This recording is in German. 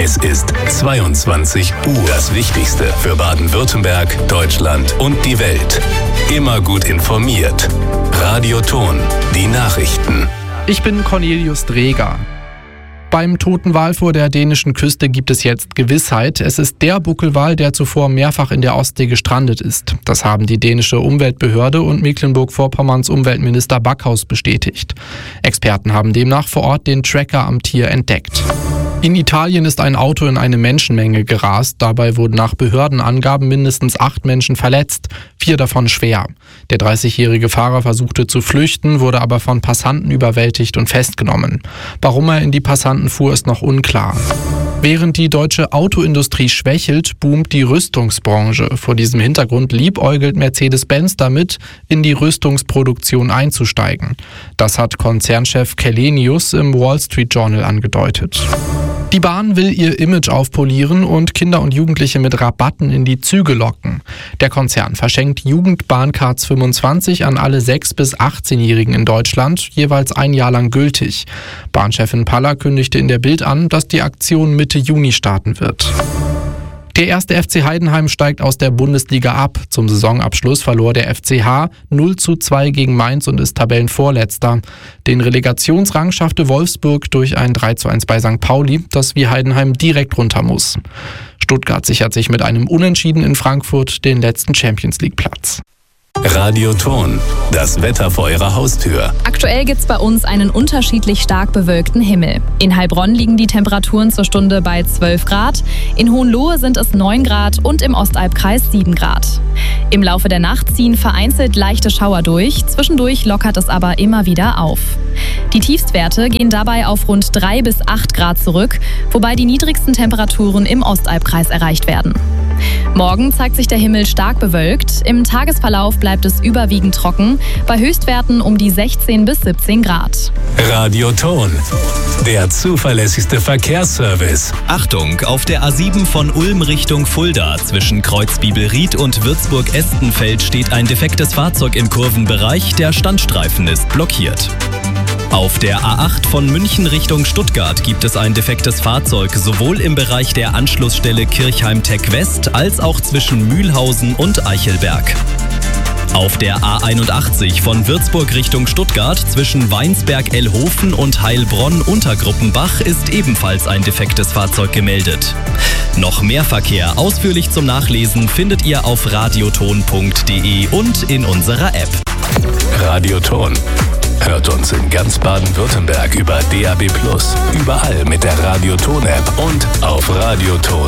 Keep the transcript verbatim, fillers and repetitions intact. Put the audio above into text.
Es ist zweiundzwanzig Uhr. Das Wichtigste für Baden-Württemberg, Deutschland und die Welt. Immer gut informiert. Radio Ton, die Nachrichten. Ich bin Cornelius Dreger. Beim toten Wal vor der dänischen Küste gibt es jetzt Gewissheit. Es ist der Buckelwal, der zuvor mehrfach in der Ostsee gestrandet ist. Das haben die dänische Umweltbehörde und Mecklenburg-Vorpommerns Umweltminister Backhaus bestätigt. Experten haben demnach vor Ort den Tracker am Tier entdeckt. In Italien ist ein Auto in eine Menschenmenge gerast. Dabei wurden nach Behördenangaben mindestens acht Menschen verletzt, vier davon schwer. Der dreißigjährige Fahrer versuchte zu flüchten, wurde aber von Passanten überwältigt und festgenommen. Warum er in die Passanten fuhr, ist noch unklar. Während die deutsche Autoindustrie schwächelt, boomt die Rüstungsbranche. Vor diesem Hintergrund liebäugelt Mercedes-Benz damit, in die Rüstungsproduktion einzusteigen. Das hat Konzernchef Källenius im Wall Street Journal angedeutet. Die Bahn will ihr Image aufpolieren und Kinder und Jugendliche mit Rabatten in die Züge locken. Der Konzern verschenkt Jugendbahncards fünfundzwanzig an alle sechs- bis achtzehnjährigen in Deutschland, jeweils ein Jahr lang gültig. Bahnchefin Paller kündigte in der Bild an, dass die Aktion Mitte Juni starten wird. Der erste F C Heidenheim steigt aus der Bundesliga ab. Zum Saisonabschluss verlor der F C H null zu zwei gegen Mainz und ist Tabellenvorletzter. Den Relegationsrang schaffte Wolfsburg durch ein drei zu eins bei Sankt Pauli, das wie Heidenheim direkt runter muss. Stuttgart sichert sich mit einem Unentschieden in Frankfurt den letzten Champions-League-Platz. Radio Ton, das Wetter vor Ihrer Haustür. Aktuell gibt's bei uns einen unterschiedlich stark bewölkten Himmel. In Heilbronn liegen die Temperaturen zur Stunde bei zwölf Grad, in Hohenlohe sind es neun Grad und im Ostalbkreis sieben Grad. Im Laufe der Nacht ziehen vereinzelt leichte Schauer durch, zwischendurch lockert es aber immer wieder auf. Die Tiefstwerte gehen dabei auf rund drei bis acht Grad zurück, wobei die niedrigsten Temperaturen im Ostalbkreis erreicht werden. Morgen zeigt sich der Himmel stark bewölkt. Im Tagesverlauf bleibt es überwiegend trocken, bei Höchstwerten um die sechzehn bis siebzehn Grad. Radio Ton, der zuverlässigste Verkehrsservice. Achtung, auf der A sieben von Ulm Richtung Fulda zwischen Kreuzbibelried und Würzburg-Estenfeld steht ein defektes Fahrzeug im Kurvenbereich, der Standstreifen ist blockiert. Auf der A acht von München Richtung Stuttgart gibt es ein defektes Fahrzeug, sowohl im Bereich der Anschlussstelle Kirchheim-Tech West als auch zwischen Mühlhausen und Eichelberg. Auf der A einundachtzig von Würzburg Richtung Stuttgart zwischen Weinsberg-Ellhofen und Heilbronn-Untergruppenbach ist ebenfalls ein defektes Fahrzeug gemeldet. Noch mehr Verkehr ausführlich zum Nachlesen findet ihr auf radioton punkt de und in unserer App. Radio Ton. Hört uns in ganz Baden-Württemberg über D A B plus, überall mit der Radio Ton App und auf radioton.